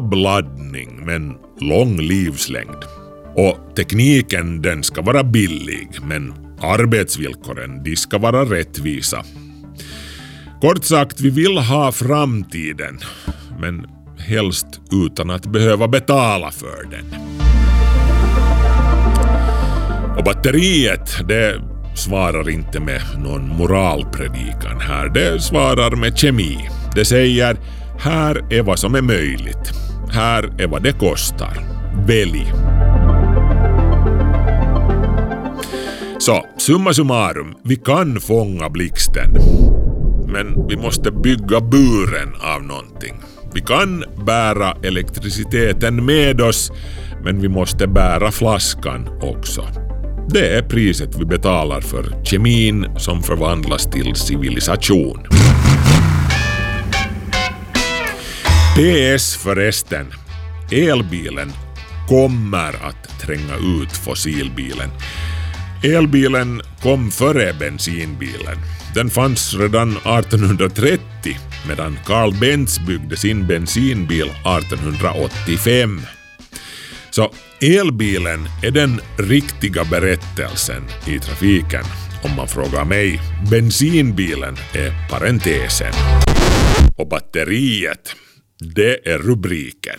snabb laddning men lång livslängd. Och tekniken den ska vara billig men arbetsvillkoren de ska vara rättvisa. Kort sagt, vi vill ha framtiden men helst utan att behöva betala för den. Och batteriet, det svarar inte med någon moralpredikan här. Det svarar med kemi. Det säger, här är vad som är möjligt. Här är vad det kostar. Välj. Så, summa summarum, vi kan fånga blixten. Men vi måste bygga buren av någonting. Vi kan bära elektriciteten med oss, men vi måste bära flaskan också. Det är priset vi betalar för kemin som förvandlas till civilisation. PS förresten. Elbilen kommer att tränga ut fossilbilen. Elbilen kom före bensinbilen. Den fanns redan 1830 medan Carl Benz byggde sin bensinbil 1885. Så elbilen är den riktiga berättelsen i trafiken. Om man frågar mig, bensinbilen är parentesen. Och batteriet, det är rubriken.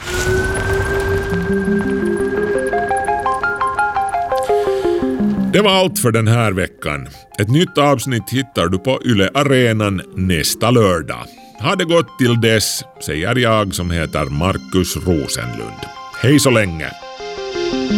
Det var allt för den här veckan. Ett nytt avsnitt hittar du på Yle Arenan nästa lördag. Ha det gott till dess, säger jag som heter Markus Rosenlund. Hej så länge!